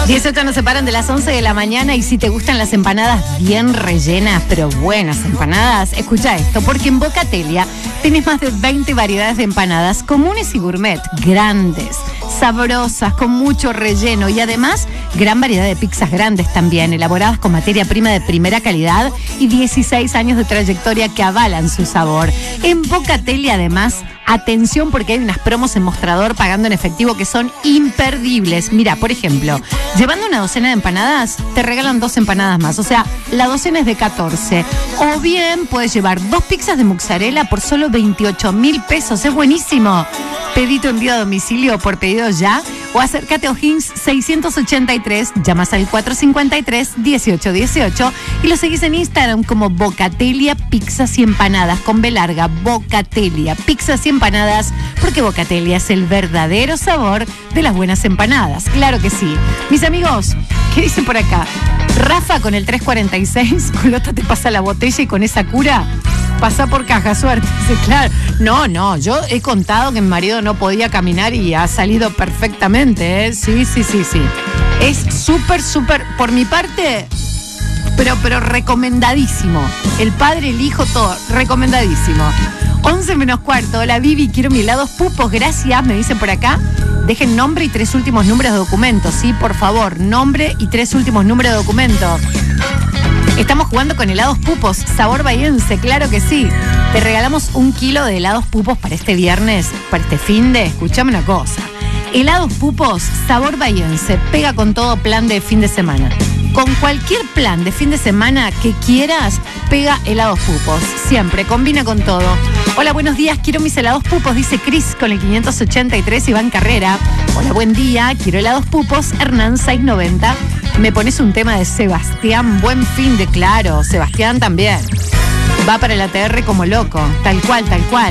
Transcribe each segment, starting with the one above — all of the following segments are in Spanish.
18 nos separan de las 11 de la mañana y si te gustan las empanadas bien rellenas, pero buenas empanadas, escucha esto, porque en Bocatelia tenés más de 20 variedades de empanadas comunes y gourmet, grandes, sabrosas, con mucho relleno y además gran variedad de pizzas grandes también, elaboradas con materia prima de primera calidad y 16 años de trayectoria que avalan su sabor. En Bocatelia además, atención porque hay unas promos en mostrador pagando en efectivo que son imperdibles. Mira, por ejemplo, llevando una docena de empanadas, te regalan 2 empanadas más. O sea, la docena es de 14. O bien puedes llevar 2 pizzas de mozzarella por solo 28.000 pesos. Es buenísimo. Pedí tu envío a domicilio por pedido ya o acércate a O'Higgins 683, llamas al 453-1818 y lo seguís en Instagram como Bocatelia Pizzas y Empanadas con B larga, Bocatelia Pizzas y Empanadas, porque Bocatelia es el verdadero sabor de las buenas empanadas. Claro que sí. Mis amigos, ¿qué dicen por acá? Rafa con el 346, Colota te pasa la botella y con esa cura pasá por caja, suerte. Sí, claro. No, yo he contado que mi marido no podía caminar y ha salido perfectamente, ¿eh? Sí. Es súper, por mi parte, pero recomendadísimo. El padre, el hijo, todo, recomendadísimo. 11 menos cuarto, hola Vivi, quiero mi helados pupos, gracias, me dicen por acá. Dejen nombre y 3 últimos números de documento, sí, por favor, nombre y 3 últimos números de documento. Estamos jugando con helados pupos, sabor bahiense, claro que sí. Te regalamos 1 kilo de helados pupos para este viernes, para este finde. Escuchame una cosa. Helados pupos, sabor bahiense, pega con todo plan de fin de semana. Con cualquier plan de fin de semana que quieras, pega helados pupos. Siempre, combina con todo. Hola, buenos días, quiero mis helados pupos, dice Cris con el 583, Iván Carrera. Hola, buen día, quiero helados pupos, Hernán 690. Me pones un tema de Sebastián, buen fin de claro, Sebastián también. Va para el ATR como loco, tal cual.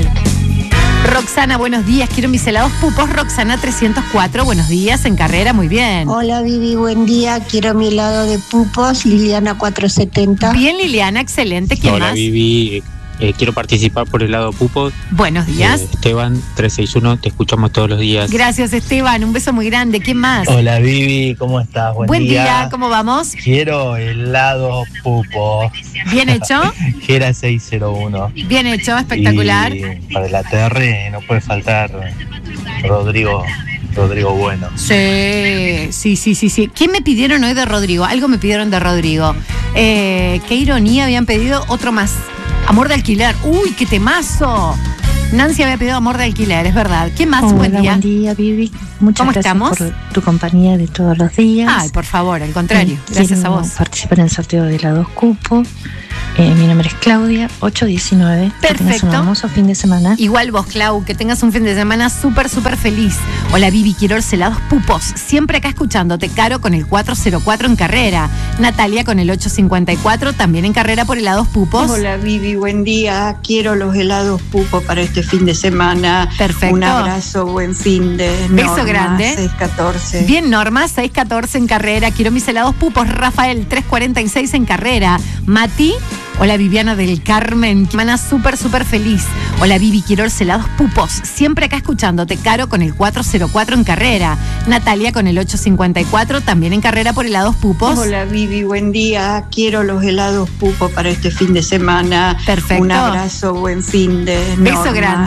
Roxana, buenos días, quiero mis helados pupos, Roxana 304, buenos días, en Carrera, muy bien. Hola Vivi, buen día, quiero mi helado de pupos, Liliana 470. Bien Liliana, excelente, ¿quién Hola, más? Vivi, quiero participar por el helado pupos. Buenos días. Esteban 361, te escuchamos todos los días. Gracias Esteban, un beso muy grande, ¿quién más? Hola Vivi, ¿cómo estás? Buen día, ¿cómo vamos? Quiero helado pupo. Bien hecho. Gera 601. Bien hecho, espectacular. Y para el ATR no puede faltar Rodrigo Bueno. Sí. ¿Quién me pidieron hoy de Rodrigo? Algo me pidieron de Rodrigo. Qué ironía, habían pedido otro más. Amor de alquiler. ¡Uy, qué temazo! Nancy había pedido Amor de alquiler, es verdad. ¿Quién más? Hola, buen día. Buen día, Vivi. Muchas ¿Cómo gracias estamos? por tu compañía de todos los días. Ay, por favor, al contrario. Gracias a vos. Participar en el sorteo de helados cupos. Mi nombre es Claudia, 819. Que tengas Perfecto. un hermoso fin de semana. Igual vos, Clau, que tengas un fin de semana súper feliz. Hola, Vivi, quiero los helados pupos. Siempre acá escuchándote, Caro, con el 404 en Carrera. Natalia con el 854, también en Carrera por helados pupos. Hola Vivi, buen día. Quiero los helados pupos para este fin de semana. Perfecto. Un abrazo, buen fin de Beso Norma, grande. 614. Bien, Norma, 614 en Carrera. Quiero mis helados pupos. Rafael, 346 en Carrera. Mati, hola Viviana del Carmen, semana súper feliz. Hola Vivi, quiero los helados pupos. Siempre acá escuchándote, Caro, con el 404 en Carrera. Natalia con el 854, también en Carrera por helados pupos. Hola Vivi, buen día. Quiero los helados pupos para este fin de semana. Perfecto. Un abrazo, buen fin de Beso Norma. grande.